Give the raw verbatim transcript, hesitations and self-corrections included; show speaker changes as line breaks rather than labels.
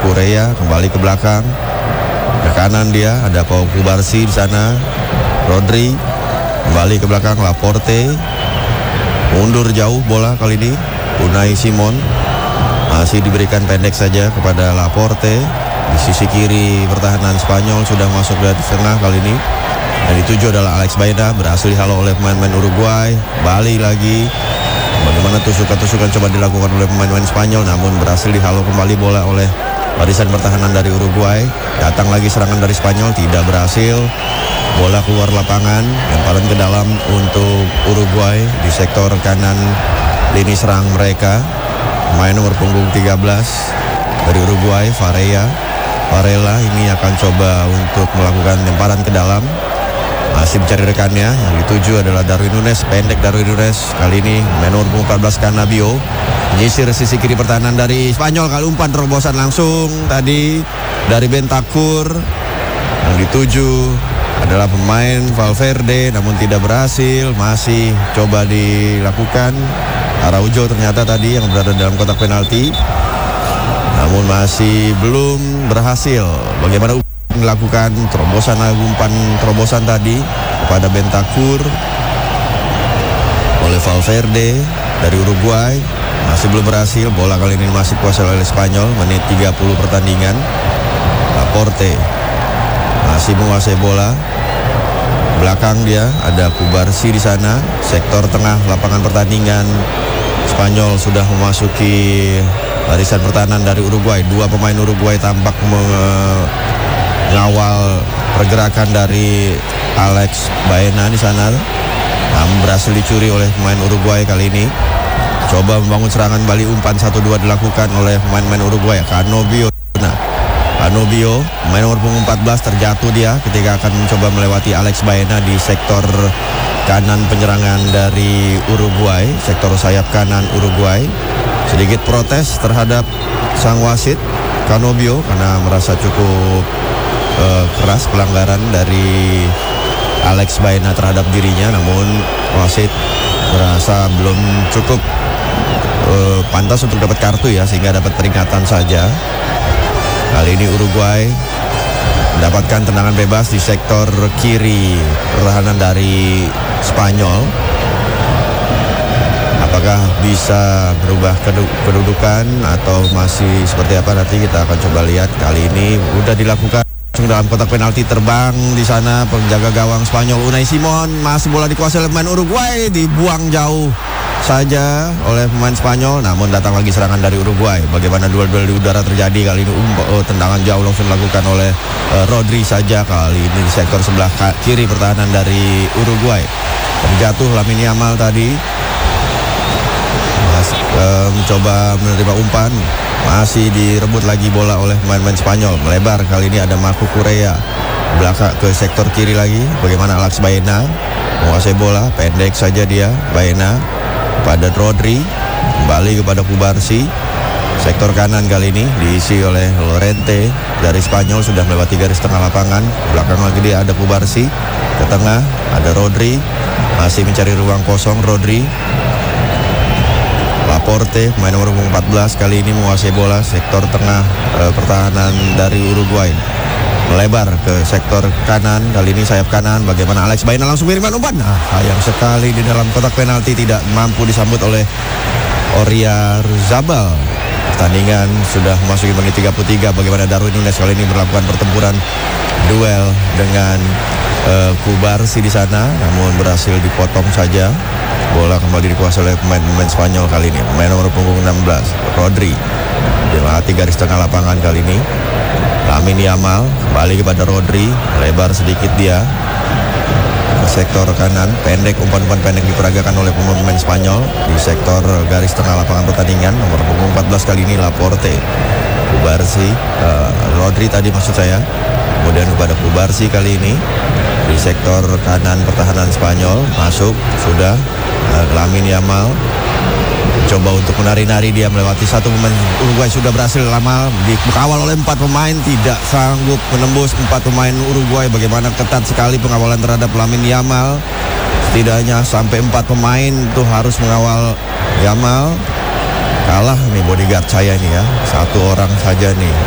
Kukureya kembali ke belakang. Ke kanan dia ada Pau Kubarsi di sana. Rodri kembali ke belakang. Laporte mundur jauh bola kali ini. Unai Simon masih diberikan pendek saja kepada Laporte. Di sisi kiri pertahanan Spanyol sudah masuk dari tengah kali ini. Yang dituju adalah Alex Baena, berhasil dihalau oleh pemain-pemain Uruguay. Balik lagi. Bagaimana tusukan-tusukan coba dilakukan oleh pemain-pemain Spanyol, namun berhasil dihalau kembali bola oleh barisan pertahanan dari Uruguay. Datang lagi serangan dari Spanyol, tidak berhasil. Bola keluar lapangan, lemparan ke dalam untuk Uruguay di sektor kanan lini serang mereka. Pemain nomor punggung tiga belas dari Uruguay, Varela. Varela ini akan coba untuk melakukan lemparan ke dalam. Masih mencari rekannya. Yang dituju adalah Darwin Núñez. Pendek Darwin Núñez. Kali ini menor empat belas Cannavio menyisir sisi kiri pertahanan dari Spanyol. Kali umpan terobosan langsung tadi dari Bentancur. Yang dituju adalah pemain Valverde, namun tidak berhasil. Masih coba dilakukan. Araujo ternyata tadi yang berada dalam kotak penalti, namun masih belum berhasil. Bagaimana melakukan terobosan umpan terobosan tadi kepada Bentancur oleh Valverde dari Uruguay, masih belum berhasil. Bola kali ini masih kuasai oleh Spanyol. Menit tiga puluh pertandingan. Laporte masih menguasai bola. Belakang dia ada Kubarsi di sana. Sektor tengah lapangan pertandingan Spanyol sudah memasuki barisan pertahanan dari Uruguay. Dua pemain Uruguay tampak mengawal pergerakan dari Alex Baena di sana. Namun berhasil dicuri oleh pemain Uruguay kali ini. Coba membangun serangan balik, umpan satu dua dilakukan oleh pemain-pemain Uruguay. Cannavio. Nah, Cannavio, pemain nomor punggung empat belas, terjatuh dia ketika akan mencoba melewati Alex Baena di sektor kanan penyerangan dari Uruguay, sektor sayap kanan Uruguay. Sedikit protes terhadap sang wasit Cannavio karena merasa cukup uh, keras pelanggaran dari Alex Baena terhadap dirinya, namun wasit merasa belum cukup uh, pantas untuk dapat kartu ya, sehingga dapat peringatan saja. Kali ini Uruguay mendapatkan tendangan bebas di sektor kiri pertahanan dari Spanyol. Apakah bisa berubah kedudukan atau masih seperti apa, nanti kita akan coba lihat. Kali ini udah dilakukan dalam kotak penalti, terbang di sana penjaga gawang Spanyol Unai Simon. Masih bola dikuasai oleh pemain Uruguay, dibuang jauh saja oleh pemain Spanyol, namun datang lagi serangan dari Uruguay. Bagaimana duel-duel di udara terjadi kali ini. Um, oh, tendangan jauh langsung dilakukan oleh uh, Rodri saja kali ini di sektor sebelah kiri pertahanan dari Uruguay. Terjatuh Lamine Yamal tadi. Mas, uh, mencoba menerima umpan. Masih direbut lagi bola oleh pemain-pemain Spanyol. Melebar kali ini ada Marco Correa. Belakang ke sektor kiri lagi. Bagaimana Alex Baena menguasai bola. Pendek saja dia Baena pada Rodri, kembali kepada Kubarsi. Sektor kanan kali ini diisi oleh Llorente dari Spanyol, sudah melewati garis tengah lapangan. Belakang lagi dia ada Kubarsi. Ke tengah ada Rodri, masih mencari ruang kosong Rodri. Laporte, pemain nomor empat belas, kali ini menguasai bola sektor tengah e, pertahanan dari Uruguay. Melebar ke sektor kanan, kali ini sayap kanan. Bagaimana Alex Baena langsung mengirimkan umpan. Nah, sayang sekali di dalam kotak penalti tidak mampu disambut oleh Oyarzabal. Pertandingan sudah memasuki menit tiga puluh tiga. Bagaimana Darwin Núñez kali ini melakukan pertempuran duel dengan uh, Kubarsi di sana, namun berhasil dipotong saja. Bola kembali dikuasai oleh pemain-pemain Spanyol kali ini. Pemain nomor punggung enam belas, Rodri. Dilewati garis tengah lapangan kali ini. Lamine Yamal kembali kepada Rodri, lebar sedikit dia ke sektor kanan. Pendek, umpan-umpan pendek diperagakan oleh pemain Spanyol di sektor garis tengah lapangan pertandingan. Nomor punggung empat belas kali ini Laporte. Kubarsi, uh, Rodri tadi maksud saya. Kemudian kepada Kubarsi kali ini di sektor kanan pertahanan Spanyol. Masuk sudah uh, Lamine Yamal coba untuk menari-nari, dia melewati satu pemain Uruguay, sudah berhasil lama dikawal oleh empat pemain, tidak sanggup menembus empat pemain Uruguay. Bagaimana ketat sekali pengawalan terhadap Lamine Yamal. Setidaknya sampai empat pemain itu harus mengawal Yamal. Kalah nih bodyguard saya ini ya, satu orang saja nih